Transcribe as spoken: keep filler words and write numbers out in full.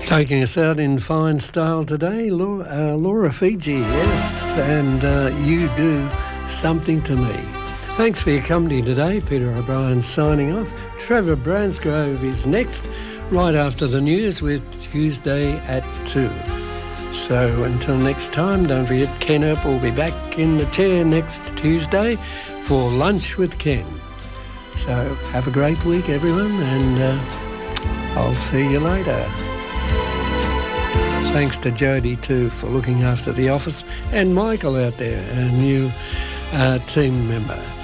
Taking us out in fine style today, Laura, uh, Laura Fiji, yes, and uh, You Do Something to Me. Thanks for your company today. Peter O'Brien signing off. Trevor Bransgrove is next, right after the news with Tuesday at two. So until next time, don't forget Ken Earp will be back in the chair next Tuesday for Lunch with Ken. So have a great week, everyone, and uh, I'll see you later. Thanks to Jody too for looking after the office, and Michael out there, a new uh, team member.